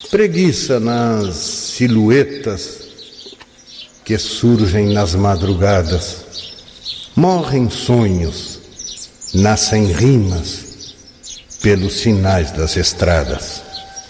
Preguiça nas silhuetas que surgem nas madrugadas. Morrem sonhos, nascem rimas pelos sinais das estradas.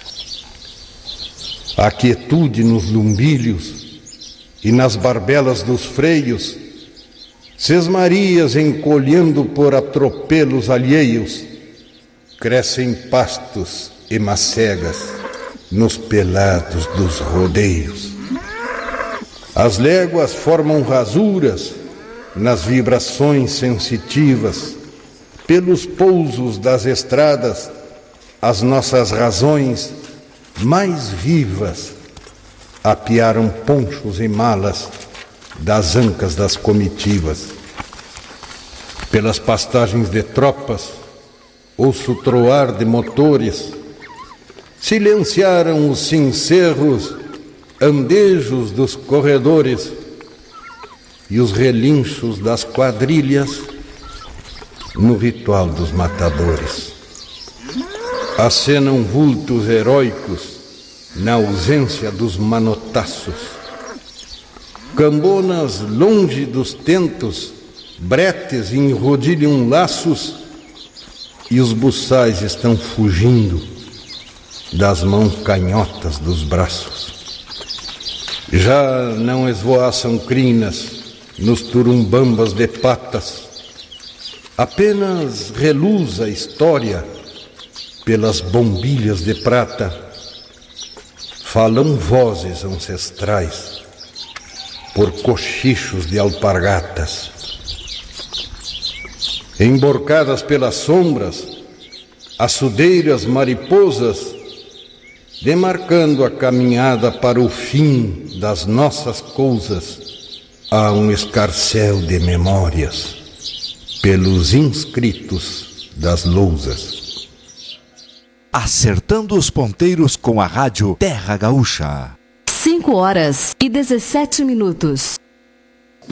A quietude nos lumbilhos e nas barbelas dos freios, sesmarias encolhendo por atropelos alheios, crescem pastos e macegas nos pelados dos rodeios. As léguas formam rasuras nas vibrações sensitivas. Pelos pousos das estradas, as nossas razões mais vivas apiaram ponchos e malas das ancas das comitivas. Pelas pastagens de tropas, ouço troar de motores, silenciaram os cincerros andejos dos corredores e os relinchos das quadrilhas no ritual dos matadores. Acenam vultos heróicos na ausência dos manotaços. Cambonas longe dos tentos, bretes enrodilham laços e os buçais estão fugindo das mãos canhotas dos braços. Já não esvoaçam crinas nos turumbambas de patas, apenas reluz a história pelas bombilhas de prata. Falam vozes ancestrais por cochichos de alpargatas. Emborcadas pelas sombras, açudeiras mariposas, demarcando a caminhada para o fim das nossas coisas, há um escarcéu de memórias pelos inscritos das lousas. Acertando os ponteiros com a rádio Terra Gaúcha. 5 horas e 17 minutos.